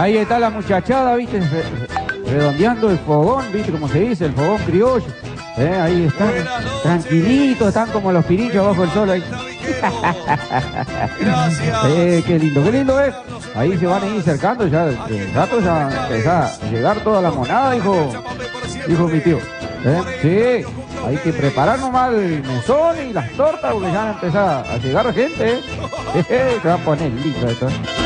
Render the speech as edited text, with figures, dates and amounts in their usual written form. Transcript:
Ahí está la muchachada, viste, redondeando el fogón, viste, como se dice, el fogón criollo. Ahí están, tranquilitos, están como los pirinchos bajo el sol ahí. Gracias. Qué lindo, Ahí se van a ir acercando, ya de rato ya va a empezar a llegar toda la monada, dijo mi tío. Sí, hay que preparar nomás el mesón y las tortas porque ya van a empezar a llegar gente. Se va a poner lindo esto.